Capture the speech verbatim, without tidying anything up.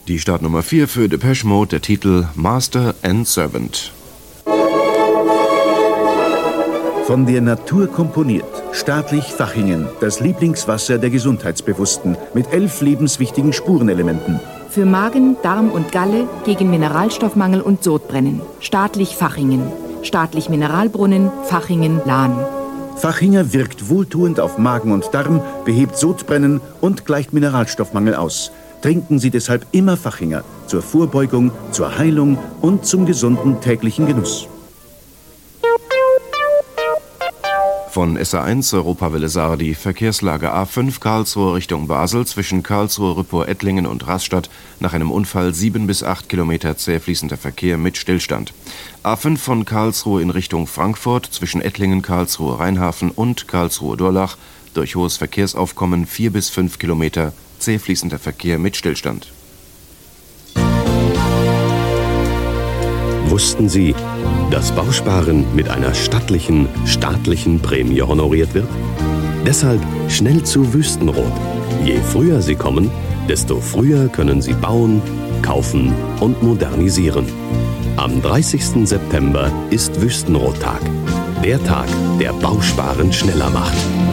Die Startnummer vier für Depeche Mode, der Titel Master and Servant. Von der Natur komponiert. Staatlich Fachingen, das Lieblingswasser der Gesundheitsbewussten mit elf lebenswichtigen Spurenelementen. Für Magen, Darm und Galle, gegen Mineralstoffmangel und Sodbrennen. Staatlich Fachingen. Staatlich Mineralbrunnen, Fachingen, Lahn. Fachinger wirkt wohltuend auf Magen und Darm, behebt Sodbrennen und gleicht Mineralstoffmangel aus. Trinken Sie deshalb immer Fachinger. Zur Vorbeugung, zur Heilung und zum gesunden täglichen Genuss. Von S A eins Europawelle Saar die Verkehrslage A fünf Karlsruhe Richtung Basel zwischen Karlsruhe, Rüppur, Ettlingen und Rastatt nach einem Unfall sieben bis acht Kilometer zäh fließender Verkehr mit Stillstand. A fünf von Karlsruhe in Richtung Frankfurt zwischen Ettlingen, Karlsruhe, Rheinhafen und Karlsruhe, Durlach durch hohes Verkehrsaufkommen vier bis fünf Kilometer zäh fließender Verkehr mit Stillstand. Wussten Sie, dass Bausparen mit einer stattlichen, staatlichen Prämie honoriert wird? Deshalb schnell zu Wüstenrot. Je früher Sie kommen, desto früher können Sie bauen, kaufen und modernisieren. Am dreißigsten September ist Wüstenrot-Tag. Der Tag, der Bausparen schneller macht.